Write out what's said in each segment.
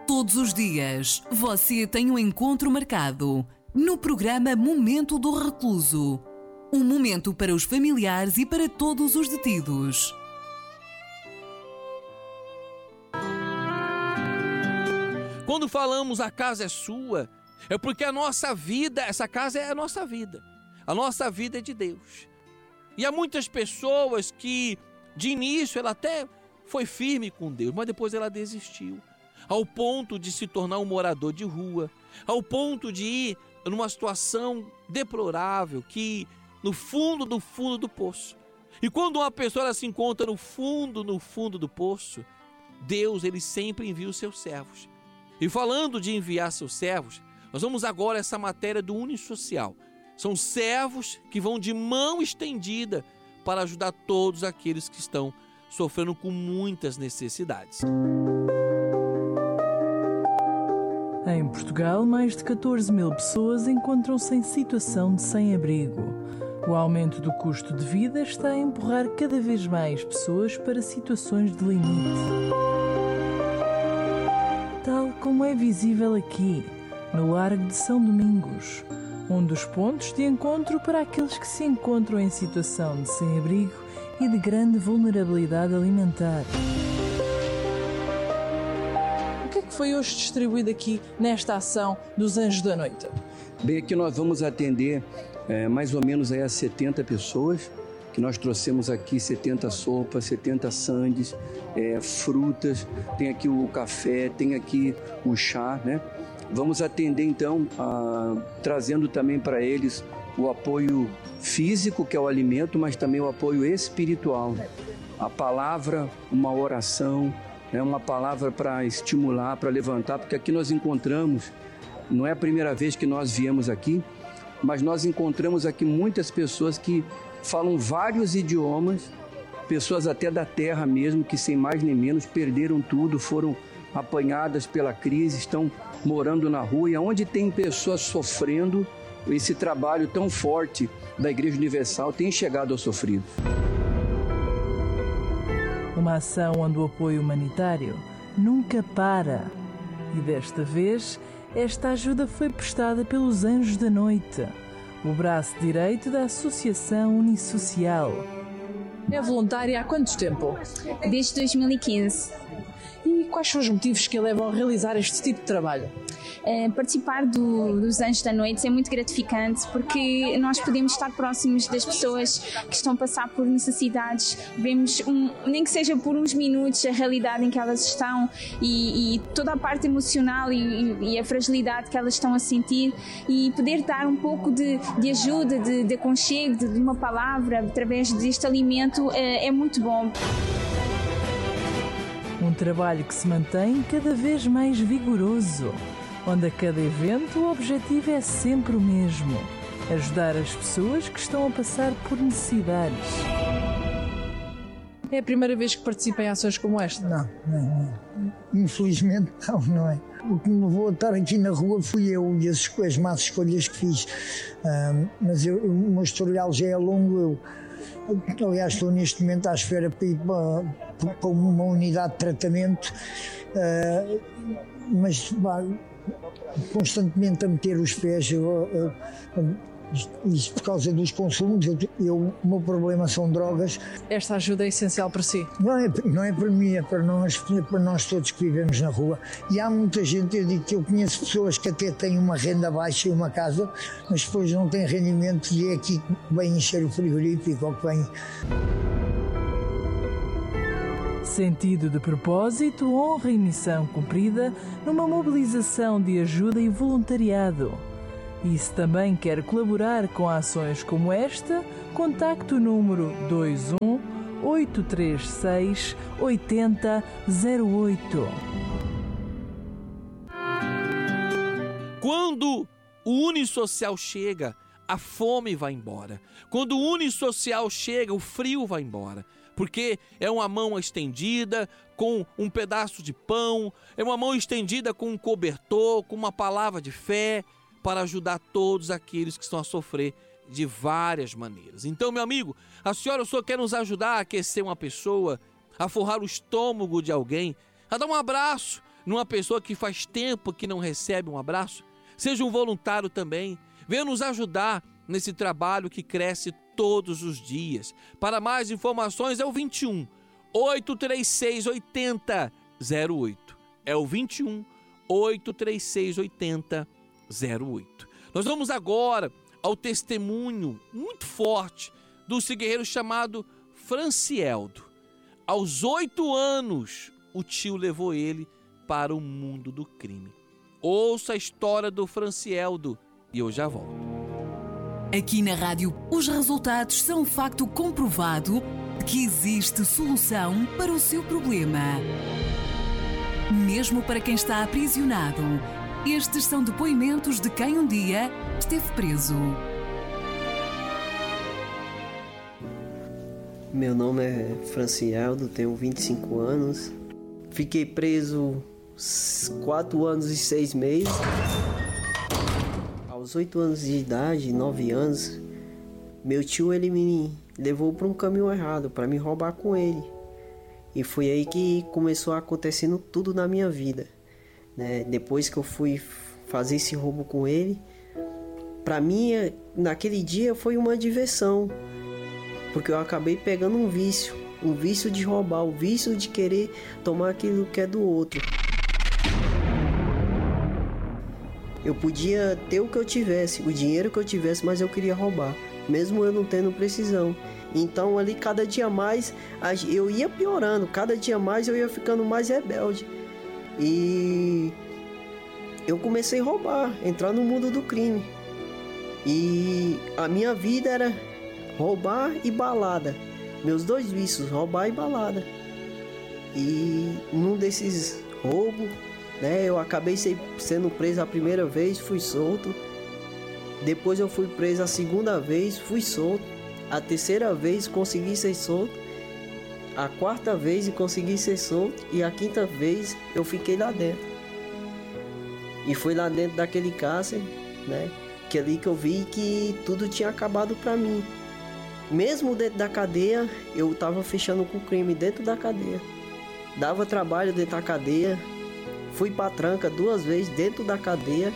Todos os dias, você tem um encontro marcado no programa Momento do Recluso. Um momento para os familiares e para todos os detidos. Quando falamos a casa é sua, é porque a nossa vida, essa casa é a nossa vida. A nossa vida é de Deus. E há muitas pessoas que, de início, ela até foi firme com Deus, mas depois ela desistiu. Ao ponto de se tornar um morador de rua, ao ponto de ir numa situação deplorável, que no fundo do poço. E quando uma pessoa ela se encontra no fundo do poço, Deus, ele sempre envia os seus servos. E falando de enviar seus servos, nós vamos agora a essa matéria do Unisocial. São servos que vão de mão estendida para ajudar todos aqueles que estão sofrendo com muitas necessidades. Em Portugal, mais de 14 mil pessoas encontram-se em situação de sem-abrigo. O aumento do custo de vida está a empurrar cada vez mais pessoas para situações de limite. Tal como é visível aqui, no Largo de São Domingos, um dos pontos de encontro para aqueles que se encontram em situação de sem-abrigo e de grande vulnerabilidade alimentar. O que é que foi hoje distribuído aqui nesta ação dos Anjos da Noite? Bem, aqui nós vamos atender mais ou menos aí a 70 pessoas, que nós trouxemos aqui 70 sopas, 70 sandes, frutas, tem aqui o café, tem aqui o chá, né? Vamos atender então, trazendo também para eles o apoio físico, que é o alimento, mas também o apoio espiritual. A palavra, uma oração, uma palavra para estimular, para levantar, porque aqui nós encontramos, não é a primeira vez que nós viemos aqui, mas nós encontramos aqui muitas pessoas que falam vários idiomas, pessoas até da terra mesmo, que sem mais nem menos perderam tudo, foram apanhadas pela crise, estão morando na rua, e onde tem pessoas sofrendo, esse trabalho tão forte da Igreja Universal tem chegado aos sofridos. Uma ação onde o apoio humanitário nunca para. E desta vez, esta ajuda foi prestada pelos Anjos da Noite, o braço direito da Associação Unisocial. É voluntária há quanto tempo? Desde 2015. E quais são os motivos que a levam a realizar este tipo de trabalho? Participar dos Anjos da Noite é muito gratificante, porque nós podemos estar próximos das pessoas que estão a passar por necessidades, vemos, nem que seja por uns minutos, a realidade em que elas estão e toda a parte emocional e a fragilidade que elas estão a sentir, e poder dar um pouco de ajuda, de aconchego, de uma palavra através deste alimento é muito bom. Um trabalho que se mantém cada vez mais vigoroso, onde a cada evento o objetivo é sempre o mesmo: ajudar as pessoas que estão a passar por necessidades. É a primeira vez que participa em ações como esta? Não. Infelizmente não é. O que me levou a estar aqui na rua fui eu e as más escolhas que fiz. Mas o meu historial já é longo. Aliás, estou neste momento à espera para ir para uma unidade de tratamento, mas constantemente a meter os pés, isso por causa dos consumos. O meu problema são drogas. Esta ajuda é essencial para si? Não é para mim, é para nós todos que vivemos na rua. E há muita gente, eu digo que eu conheço pessoas que até têm uma renda baixa e uma casa, mas depois não têm rendimento, e é aqui que vem encher o frigorífico ou que vem. Sentido de propósito, honra e missão cumprida numa mobilização de ajuda e voluntariado. E se também quer colaborar com ações como esta, contacte o número 21 836 8008. Quando o Unisocial chega, a fome vai embora. Quando o Unisocial chega, o frio vai embora. Porque é uma mão estendida com um pedaço de pão, é uma mão estendida com um cobertor, com uma palavra de fé, para ajudar todos aqueles que estão a sofrer de várias maneiras. Então, meu amigo, a senhora, o senhor quer nos ajudar a aquecer uma pessoa, a forrar o estômago de alguém, a dar um abraço, numa pessoa que faz tempo que não recebe um abraço? Seja um voluntário também. Venha nos ajudar nesse trabalho que cresce todos os dias. Para mais informações é o 21 836 8008. É o 21 836 8008. Nós vamos agora ao testemunho muito forte do guerreiro chamado Francieldo. Aos 8 anos, o tio levou ele para o mundo do crime. Ouça a história do Francieldo e eu já volto. Aqui na rádio, os resultados são um facto comprovado que existe solução para o seu problema. Mesmo para quem está aprisionado, estes são depoimentos de quem um dia esteve preso. Meu nome é Francieldo, tenho 25 anos. Fiquei preso 4 anos e 6 meses. Aos 8 anos de idade, 9 anos, meu tio ele me levou para um caminho errado, para me roubar com ele. E foi aí que começou acontecendo tudo na minha vida, né? Depois que eu fui fazer esse roubo com ele, para mim, naquele dia foi uma diversão, porque eu acabei pegando um vício de roubar, o vício de querer tomar aquilo que é do outro. Eu podia ter o que eu tivesse, o dinheiro que eu tivesse, mas eu queria roubar, mesmo eu não tendo precisão. Então ali cada dia mais eu ia piorando, cada dia mais eu ia ficando mais rebelde. E eu comecei a roubar, entrar no mundo do crime. E a minha vida era roubar e balada. Meus 2 vícios, roubar e balada. E num desses roubos, né, eu acabei sendo preso a primeira vez, fui solto. Depois eu fui preso a segunda vez, fui solto. A terceira vez consegui ser solto. A quarta vez consegui ser solto. E a quinta vez eu fiquei lá dentro. E foi lá dentro daquele cárcere, né, que ali que eu vi que tudo tinha acabado pra mim. Mesmo dentro da cadeia, eu tava fechando com o crime dentro da cadeia. Dava trabalho dentro da cadeia. Fui pra tranca 2 vezes dentro da cadeia.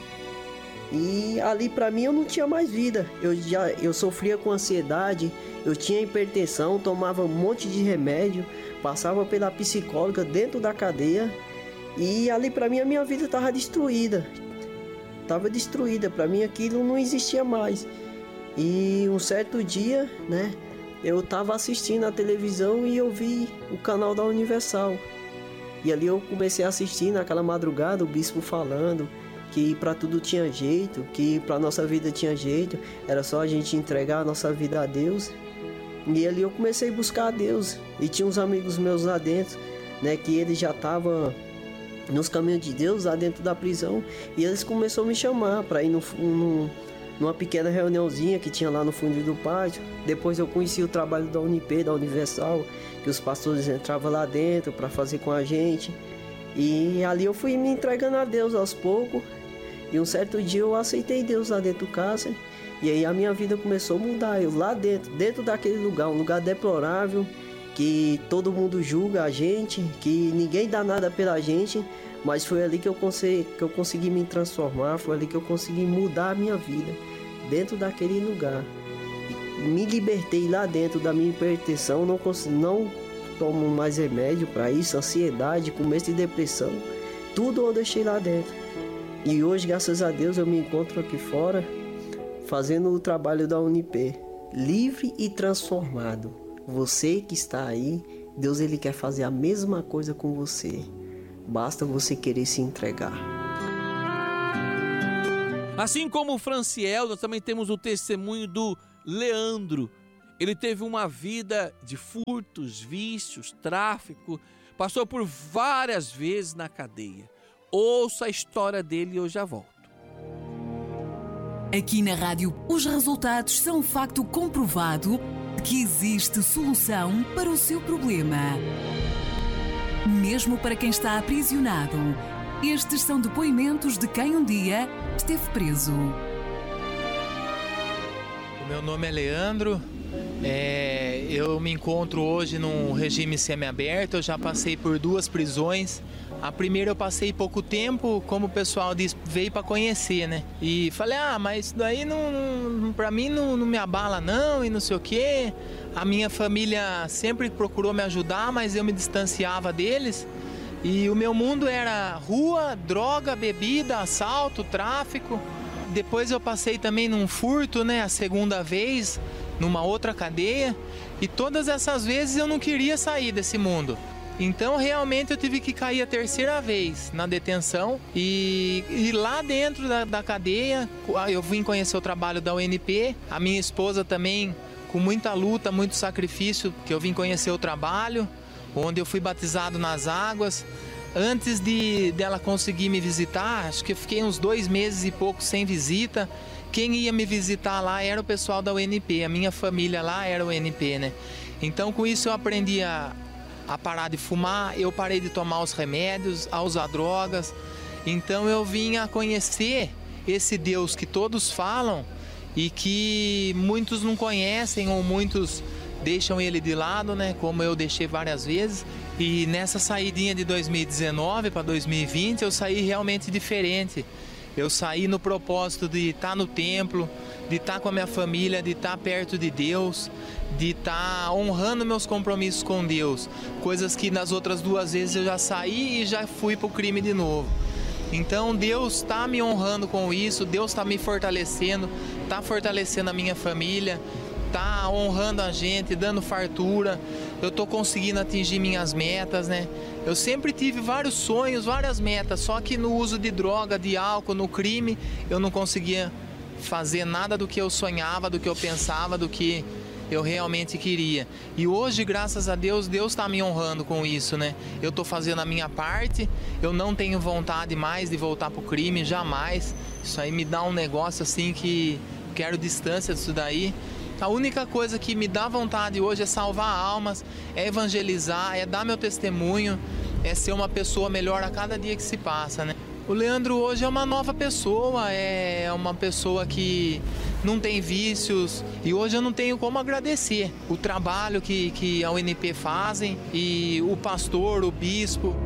E ali pra mim eu não tinha mais vida. Eu sofria com ansiedade, eu tinha hipertensão, tomava um monte de remédio, passava pela psicóloga dentro da cadeia. E ali pra mim a minha vida estava destruída. Estava destruída, pra mim aquilo não existia mais. E um certo dia, né, eu estava assistindo a televisão e eu vi o canal da Universal. E ali eu comecei a assistir naquela madrugada o bispo falando que para tudo tinha jeito, que para nossa vida tinha jeito, era só a gente entregar a nossa vida a Deus. E ali eu comecei a buscar a Deus. E tinha uns amigos meus lá dentro, né, que eles já estavam nos caminhos de Deus lá dentro da prisão. E eles começaram a me chamar para ir numa pequena reuniãozinha que tinha lá no fundo do pátio. Depois eu conheci o trabalho da Unip, da Universal, que os pastores entravam lá dentro para fazer com a gente. E ali eu fui me entregando a Deus aos poucos. E um certo dia eu aceitei Deus lá dentro do cárcere. E aí a minha vida começou a mudar. Eu lá dentro daquele lugar, um lugar deplorável, que todo mundo julga a gente, que ninguém dá nada pela gente. Mas foi ali que eu consegui me transformar, foi ali que eu consegui mudar a minha vida, dentro daquele lugar. E me libertei lá dentro da minha hipertensão, não tomo mais remédio para isso, ansiedade, começo de depressão, tudo eu deixei lá dentro. E hoje, graças a Deus, eu me encontro aqui fora, fazendo o trabalho da Unip, livre e transformado. Você que está aí, Deus ele quer fazer a mesma coisa com você. Basta você querer se entregar. Assim como o Franciel, nós também temos o testemunho do Leandro. Ele teve uma vida de furtos, vícios, tráfico, passou por várias vezes na cadeia. Ouça a história dele e eu já volto. Aqui na rádio, os resultados são um facto comprovado que existe solução para o seu problema. Mesmo para quem está aprisionado, estes são depoimentos de quem um dia esteve preso. O meu nome é Leandro, eu me encontro hoje num regime semiaberto, eu já passei por 2 prisões, A primeira eu passei pouco tempo, como o pessoal diz, veio para conhecer, né? E falei, mas isso daí pra mim não me abala não, e não sei o quê. A minha família sempre procurou me ajudar, mas eu me distanciava deles. E o meu mundo era rua, droga, bebida, assalto, tráfico. Depois eu passei também num furto, né? A segunda vez, numa outra cadeia. E todas essas vezes eu não queria sair desse mundo. Então realmente eu tive que cair a terceira vez na detenção e lá dentro da cadeia eu vim conhecer o trabalho da UNP, a minha esposa também com muita luta, muito sacrifício, que eu vim conhecer o trabalho, onde eu fui batizado nas águas. Antes dela conseguir me visitar, acho que eu fiquei uns 2 meses e pouco sem visita. Quem ia me visitar lá era o pessoal da UNP, a minha família lá era o UNP, né? Então com isso eu aprendi a parar de fumar, eu parei de tomar os remédios, a usar drogas. Então eu vim a conhecer esse Deus que todos falam e que muitos não conhecem ou muitos deixam ele de lado, né? Como eu deixei várias vezes. E nessa saidinha de 2019 para 2020 eu saí realmente diferente. Eu saí no propósito de estar no templo, de estar com a minha família, de estar perto de Deus, de estar honrando meus compromissos com Deus. Coisas que nas outras 2 vezes eu já saí e já fui para o crime de novo. Então Deus está me honrando com isso, Deus está me fortalecendo, está fortalecendo a minha família, está honrando a gente, dando fartura. Eu estou conseguindo atingir minhas metas, né? Eu sempre tive vários sonhos, várias metas, só que no uso de droga, de álcool, no crime, eu não conseguia fazer nada do que eu sonhava, do que eu pensava, do que eu realmente queria. E hoje, graças a Deus, Deus está me honrando com isso, né? Eu estou fazendo a minha parte, eu não tenho vontade mais de voltar para o crime, jamais. Isso aí me dá um negócio assim que quero distância disso daí. A única coisa que me dá vontade hoje é salvar almas, é evangelizar, é dar meu testemunho, é ser uma pessoa melhor a cada dia que se passa, né? O Leandro hoje é uma nova pessoa, é uma pessoa que não tem vícios e hoje eu não tenho como agradecer o trabalho que a UNP fazem e o pastor, o bispo.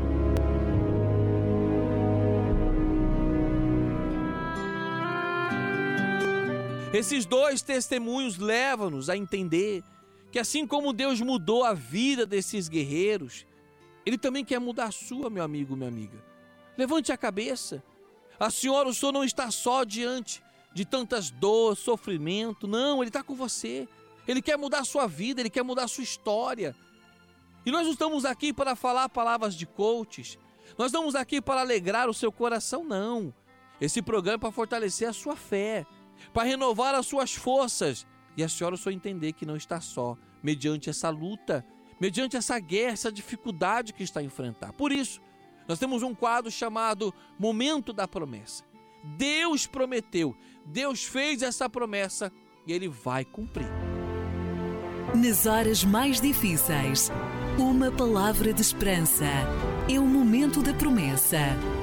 Esses 2 testemunhos levam-nos a entender que assim como Deus mudou a vida desses guerreiros, Ele também quer mudar a sua, meu amigo, minha amiga. Levante a cabeça. A senhora, o senhor não está só diante de tantas dores, sofrimento. Não, Ele está com você. Ele quer mudar a sua vida, Ele quer mudar a sua história. E nós não estamos aqui para falar palavras de coaches. Nós estamos aqui para alegrar o seu coração, não. Esse programa é para fortalecer a sua fé, para renovar as suas forças. E a senhora só entender que não está só, mediante essa luta, mediante essa guerra, essa dificuldade que está a enfrentar. Por isso, nós temos um quadro chamado Momento da Promessa. Deus prometeu, Deus fez essa promessa e Ele vai cumprir. Nas horas mais difíceis, uma palavra de esperança. É o Momento da Promessa.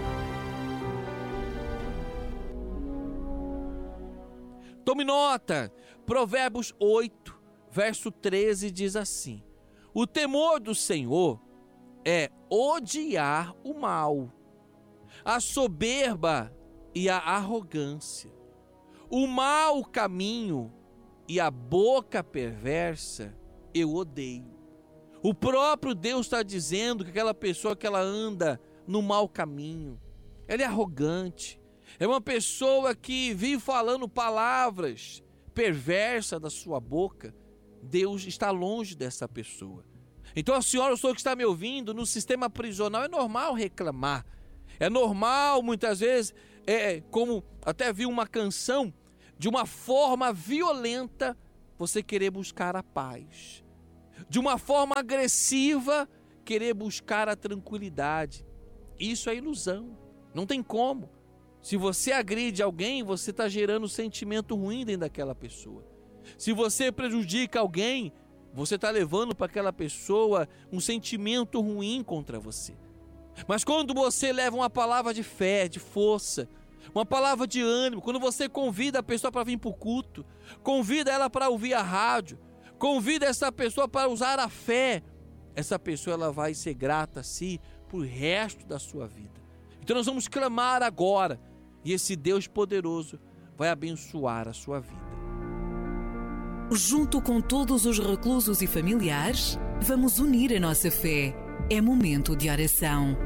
Tome nota, Provérbios 8, verso 13 diz assim: o temor do Senhor é odiar o mal, a soberba e a arrogância, o mau caminho e a boca perversa eu odeio. O próprio Deus está dizendo que aquela pessoa que ela anda no mau caminho, ela é arrogante, é uma pessoa que vive falando palavras perversas da sua boca. Deus está longe dessa pessoa. Então a senhora, o senhor que está me ouvindo, no sistema prisional é normal reclamar. É normal, muitas vezes, como até vi uma canção, de uma forma violenta, você querer buscar a paz. De uma forma agressiva, querer buscar a tranquilidade. Isso é ilusão, não tem como. Se você agride alguém, você está gerando um sentimento ruim dentro daquela pessoa. Se você prejudica alguém, você está levando para aquela pessoa um sentimento ruim contra você. Mas quando você leva uma palavra de fé, de força, uma palavra de ânimo, quando você convida a pessoa para vir para o culto, convida ela para ouvir a rádio, convida essa pessoa para usar a fé, essa pessoa ela vai ser grata a si, para o resto da sua vida. Então nós vamos clamar agora e esse Deus poderoso vai abençoar a sua vida. Junto com todos os reclusos e familiares, vamos unir a nossa fé. É momento de oração.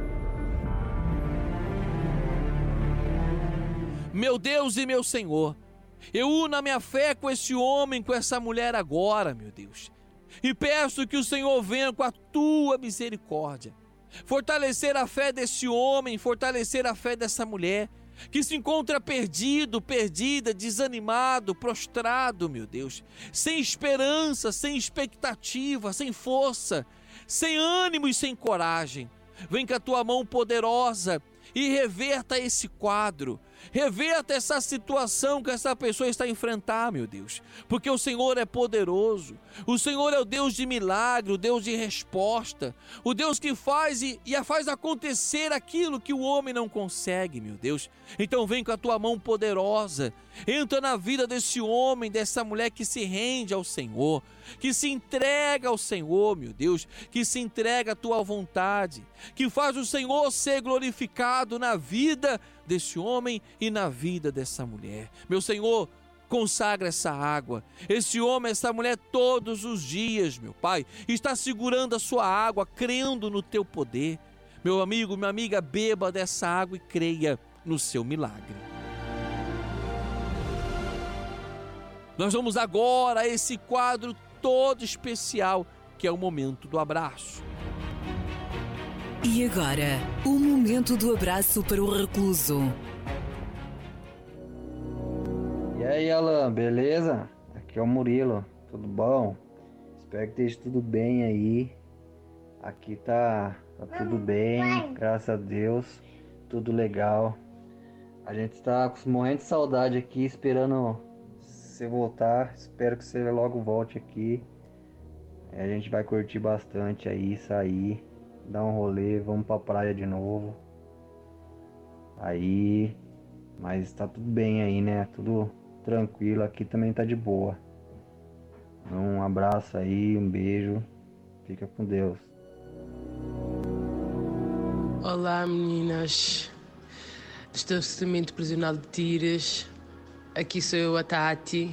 Meu Deus e meu Senhor, eu uno a minha fé com esse homem, com essa mulher agora, meu Deus. E peço que o Senhor venha com a tua misericórdia. Fortalecer a fé desse homem, fortalecer a fé dessa mulher, que se encontra perdido, perdida, desanimado, prostrado, meu Deus, sem esperança, sem expectativa, sem força, sem ânimo e sem coragem. Vem com a tua mão poderosa e reverta esse quadro, reverta essa situação que essa pessoa está a enfrentar, meu Deus, porque o Senhor é poderoso, o Senhor é o Deus de milagre, o Deus de resposta, o Deus que faz e faz acontecer aquilo que o homem não consegue, meu Deus. Então vem com a tua mão poderosa, entra na vida desse homem, dessa mulher que se rende ao Senhor, que se entrega ao Senhor, meu Deus, que se entrega à tua vontade, que faz o Senhor ser glorificado na vida desse homem e na vida dessa mulher. Meu Senhor, consagra essa água, esse homem, essa mulher todos os dias, meu Pai, está segurando a sua água, crendo no teu poder. Meu amigo, minha amiga, beba dessa água e creia no seu milagre. Nós vamos agora a esse quadro todo especial, que é o momento do abraço. E agora, o momento do abraço para o recluso. E aí, Alan, beleza? Aqui é o Murilo, tudo bom? Espero que esteja tudo bem aí. Aqui tá tudo bem, graças a Deus, tudo legal. A gente tá morrendo de saudade aqui, esperando você voltar. Espero que você logo volte aqui. A gente vai curtir bastante aí, sair, dar um rolê, vamos pra praia de novo. Aí, mas tá tudo bem aí, né? Tudo tranquilo, aqui também tá de boa. Um abraço aí, um beijo, fica com Deus. Olá meninas do estabelecimento prisional de Tiras, aqui sou eu, a Tati,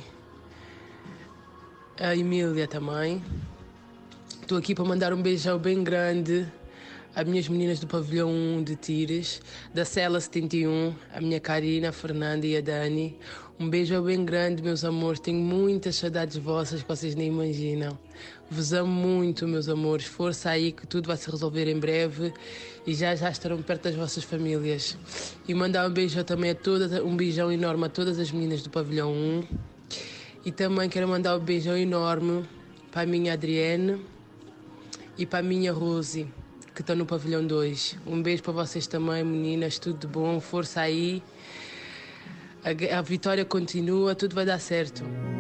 a Emília também. Estou aqui para mandar um beijão bem grande às minhas meninas do pavilhão 1 de Tiras, da cela 71, a minha Karina, a Fernanda e a Dani. Um beijo bem grande, meus amores. Tenho muitas saudades vossas que vocês nem imaginam. Vos amo muito, meus amores. Força aí que tudo vai se resolver em breve e já estarão perto das vossas famílias. E mandar um beijo também a todas, um beijão enorme a todas as meninas do pavilhão 1. E também quero mandar um beijão enorme para a minha Adrienne e para a minha Rose, que estão no pavilhão 2. Um beijo para vocês também, meninas. Tudo de bom, força aí. A vitória continua, tudo vai dar certo.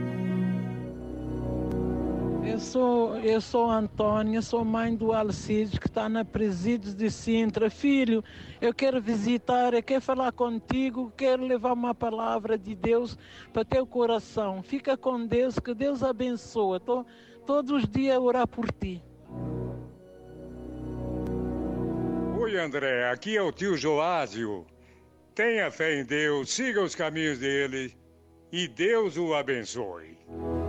Eu sou a Antônia, sou mãe do Alcides, que está na Presídios de Sintra. Filho, eu quero visitar, eu quero falar contigo, quero levar uma palavra de Deus para teu coração. Fica com Deus, que Deus abençoa. Estou todos os dias a orar por ti. Oi, André, aqui é o tio Joásio. Tenha fé em Deus, siga os caminhos dele e Deus o abençoe.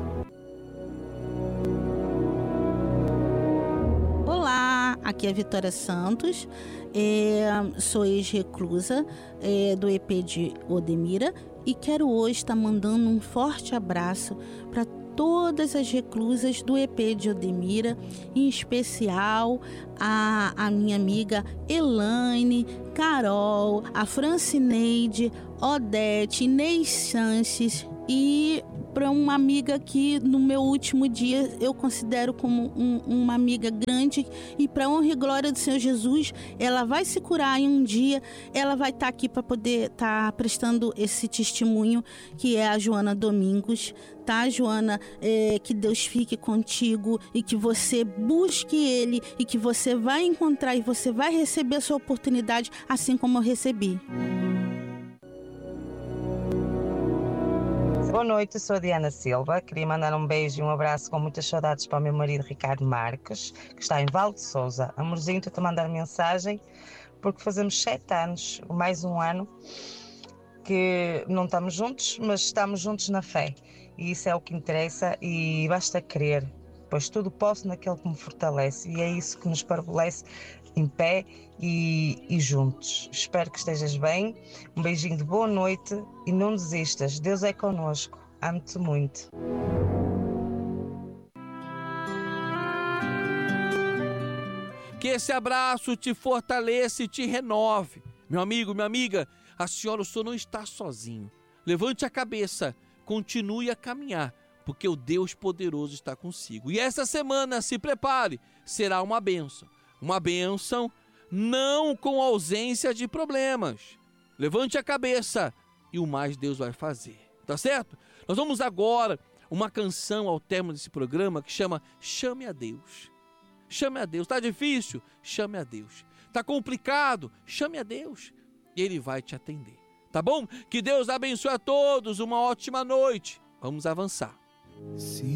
Olá, aqui é a Vitória Santos, sou ex-reclusa do EP de Odemira e quero hoje estar mandando um forte abraço para todas as reclusas do EP de Odemira, em especial a minha amiga Elaine, Carol, a Francineide, Odete, Inês Sanches e para uma amiga que no meu último dia eu considero como uma amiga grande e para honra e glória do Senhor Jesus, ela vai se curar e um dia ela vai estar aqui para poder estar prestando esse testemunho, que é a Joana Domingos. Tá, Joana? Que Deus fique contigo e que você busque Ele e que você vai encontrar e você vai receber a sua oportunidade assim como eu recebi. Boa noite, sou a Diana Silva. Queria mandar um beijo e um abraço com muitas saudades para o meu marido Ricardo Marques, que está em Val de Sousa. Amorzinho, estou-te a mandar mensagem porque fazemos 7 anos, mais um ano, que não estamos juntos, mas estamos juntos na fé. E isso é o que interessa e basta querer, pois tudo posso naquele que me fortalece. E é isso que nos parabelece em pé e juntos. Espero que estejas bem. Um beijinho de boa noite e não desistas. Deus é connosco. Amo-te muito. Que esse abraço te fortaleça e te renove. Meu amigo, minha amiga, a senhora, o senhor não está sozinho. Levante a cabeça, continue a caminhar, porque o Deus poderoso está consigo. E essa semana, se prepare, será uma bênção. Uma bênção não com ausência de problemas. Levante a cabeça e o mais Deus vai fazer. Tá certo? Nós vamos agora uma canção ao término desse programa que chama Chame a Deus. Chame a Deus. Tá difícil? Chame a Deus. Tá complicado? Chame a Deus. E Ele vai te atender. Tá bom? Que Deus abençoe a todos. Uma ótima noite. Vamos avançar. Se